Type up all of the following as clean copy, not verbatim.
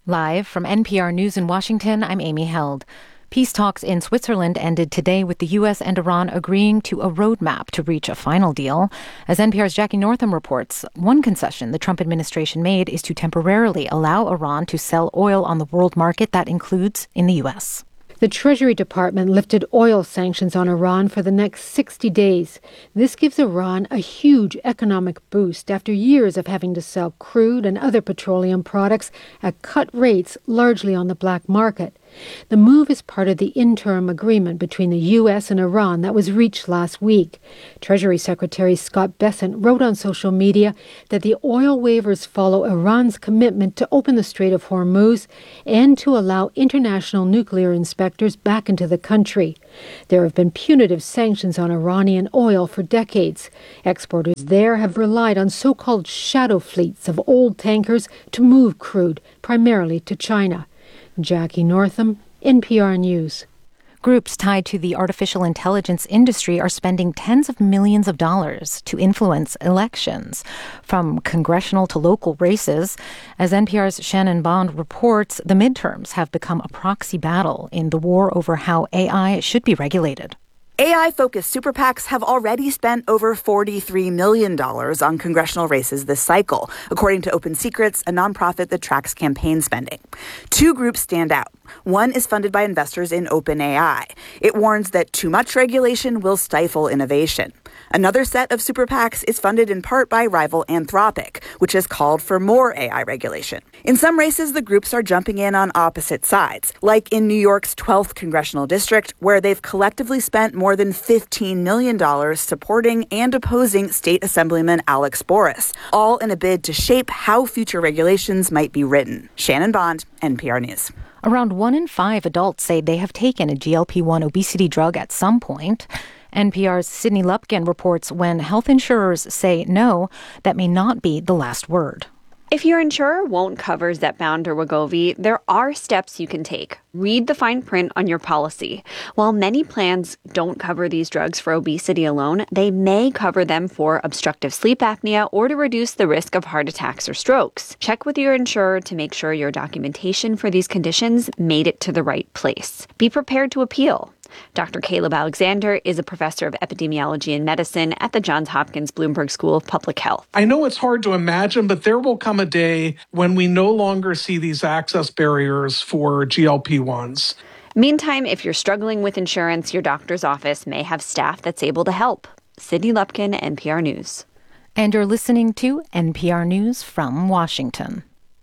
Live from NPR News in Washington, I'm Amy Held. Peace talks in Switzerland ended today with the U.S. and Iran agreeing to a roadmap to reach a final deal. As NPR's Jackie Northam reports, one concession the Trump administration made is to temporarily allow Iran to sell oil on the world market. That includes in the U.S. The Treasury Department lifted oil sanctions on Iran for the next 60 days. This gives Iran a huge economic boost after years of having to sell crude and other petroleum products at cut rates, largely on the black market. The move is part of the interim agreement between the U.S. and Iran that was reached last week. Treasury Secretary Scott Bessent wrote on social media that the oil waivers follow Iran's commitment to open the Strait of Hormuz and to allow international nuclear inspectors back into the country. There have been punitive sanctions on Iranian oil for decades. Exporters there have relied on so-called shadow fleets of old tankers to move crude, primarily to China. Jackie Northam, NPR News. Groups tied to the artificial intelligence industry are spending tens of millions of dollars to influence elections, from congressional to local races. As NPR's Shannon Bond reports, the midterms have become a proxy battle in the war over how AI should be regulated. AI-focused super PACs have already spent over $43 million on congressional races this cycle, according to Open Secrets, a nonprofit that tracks campaign spending. Two groups stand out. One is funded by investors in OpenAI. It warns that too much regulation will stifle innovation. Another set of super PACs is funded in part by rival Anthropic, which has called for more AI regulation. In some races, the groups are jumping in on opposite sides, like in New York's 12th congressional district, where they've collectively spent more than $15 million supporting and opposing State Assemblyman Alex Boris, all in a bid to shape how future regulations might be written. Shannon Bond, NPR News. Around 1 in 5 adults say they have taken a GLP-1 obesity drug at some point. NPR's Sydney Lupkin reports when health insurers say no, that may not be the last word. If your insurer won't cover Zepbound or Wegovy, there are steps you can take. Read the fine print on your policy. While many plans don't cover these drugs for obesity alone, they may cover them for obstructive sleep apnea or to reduce the risk of heart attacks or strokes. Check with your insurer to make sure your documentation for these conditions made it to the right place. Be prepared to appeal. Dr. Caleb Alexander is a professor of epidemiology and medicine at the Johns Hopkins Bloomberg School of Public Health. I know it's hard to imagine, but there will come a day when we no longer see these access barriers for GLP-1s. Meantime, if you're struggling with insurance, your doctor's office may have staff that's able to help. Sydney Lupkin, NPR News. And you're listening to NPR News from Washington.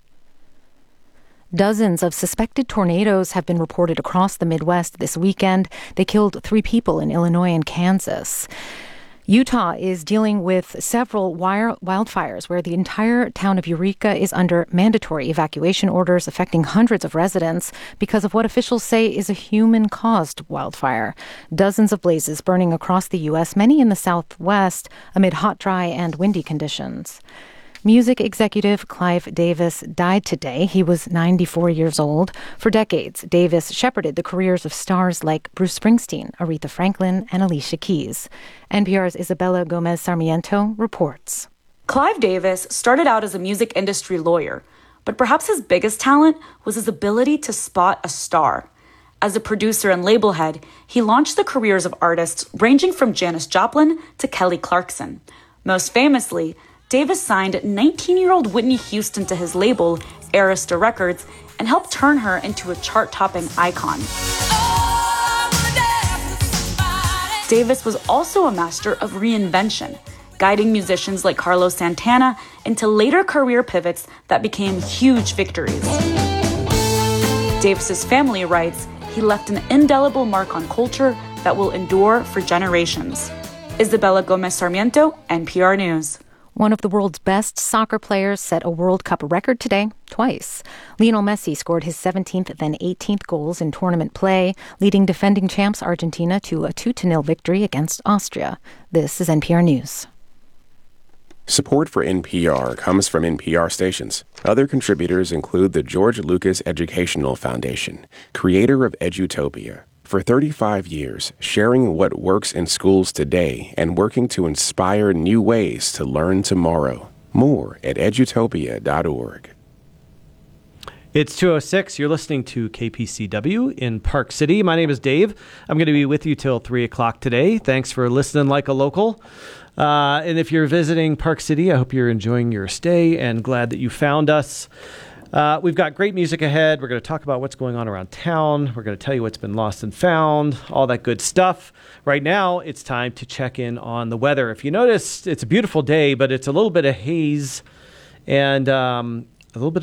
Dozens of suspected tornadoes have been reported across the Midwest this weekend. They killed 3 people in Illinois and Kansas. Utah is dealing with several wildfires where the entire town of Eureka is under mandatory evacuation orders affecting hundreds of residents because of what officials say is a human-caused wildfire. Dozens of blazes burning across the U.S., many in the Southwest, amid hot, dry, and windy conditions. Music executive Clive Davis died today. He was 94 years old. For decades, Davis shepherded the careers of stars like Bruce Springsteen, Aretha Franklin, and Alicia Keys. NPR's Isabella Gomez Sarmiento reports. Clive Davis started out as a music industry lawyer, but perhaps his biggest talent was his ability to spot a star. As a producer and label head, he launched the careers of artists ranging from Janis Joplin to Kelly Clarkson. Most famously, Davis signed 19-year-old Whitney Houston to his label, Arista Records, and helped turn her into a chart-topping icon. Davis was also a master of reinvention, guiding musicians like Carlos Santana into later career pivots that became huge victories. Davis's family writes, he left an indelible mark on culture that will endure for generations. Isabella Gomez Sarmiento, NPR News. One of the world's best soccer players set a World Cup record today, twice. Lionel Messi scored his 17th, then 18th goals in tournament play, leading defending champs Argentina to a 2-0 victory against Austria. This is NPR News. Support for NPR comes from NPR stations. Other contributors include the George Lucas Educational Foundation, creator of Edutopia. For 35 years, sharing what works in schools today and working to inspire new ways to learn tomorrow. More at edutopia.org. It's 2:06. You're listening to KPCW in Park City. My name is Dave. I'm going to be with you till 3 o'clock today. Thanks for listening like a local. And if you're visiting Park City, I hope you're enjoying your stay and glad that you found us. We've got great music ahead. We're going to talk about what's going on around town. We're going to tell you what's been lost and found, all that good stuff. Right now, it's time to check in on the weather. If you notice, it's a beautiful day, but it's a little bit of haze and a little bit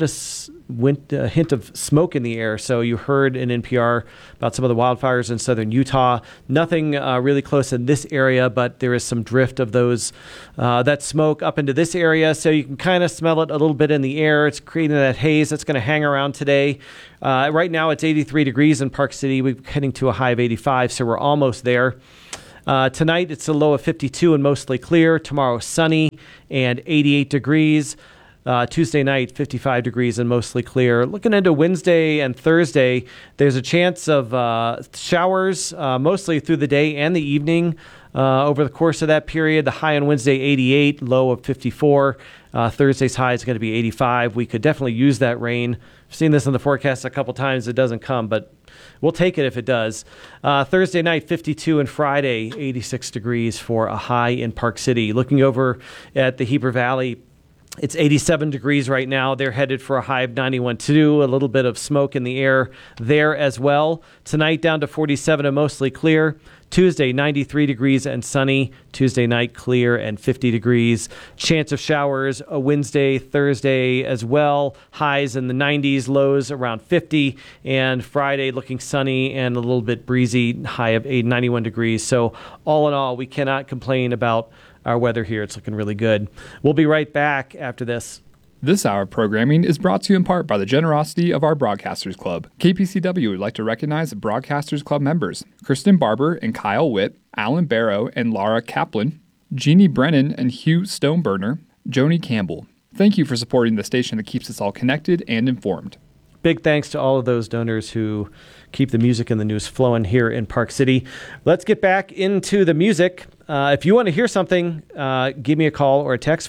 of hint of smoke in the air. So you heard in NPR about some of the wildfires in southern Utah. Nothing really close in this area, but there is some drift of that smoke up into this area. So you can kind of smell it a little bit in the air. It's creating that haze that's going to hang around today. Right now it's 83 degrees in Park City. We're heading to a high of 85, so we're almost there. Tonight it's a low of 52 and mostly clear. Tomorrow sunny and 88 degrees. Tuesday night, 55 degrees and mostly clear. Looking into Wednesday and Thursday, there's a chance of showers mostly through the day and the evening over the course of that period. The high on Wednesday, 88, low of 54. Thursday's high is going to be 85. We could definitely use that rain. I've seen this in the forecast a couple times. It doesn't come, but we'll take it if it does. Thursday night, 52, and Friday, 86 degrees for a high in Park City. Looking over at the Heber Valley, it's 87 degrees right now. They're headed for a high of 91.2. A little bit of smoke in the air there as well. Tonight down to 47 and mostly clear. Tuesday, 93 degrees and sunny. Tuesday night, clear and 50 degrees. Chance of showers Wednesday, Thursday as well. Highs in the 90s, lows around 50. And Friday looking sunny and a little bit breezy, high of 91 degrees. So all in all, we cannot complain about our weather here. It's looking really good. We'll be right back after this. This hour of programming is brought to you in part by the generosity of our Broadcasters Club. KPCW would like to recognize the Broadcasters Club members, Kristen Barber and Kyle Witt, Alan Barrow and Laura Kaplan, Jeannie Brennan and Hugh Stoneburner, Joni Campbell. Thank you for supporting the station that keeps us all connected and informed. Big thanks to all of those donors who keep the music and the news flowing here in Park City. Let's get back into the music. If you want to hear something, give me a call or a text,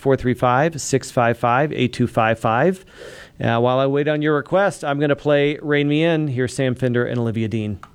435-655-8255. While I wait on your request, I'm going to play Rain Me In. Here's Sam Fender and Olivia Dean.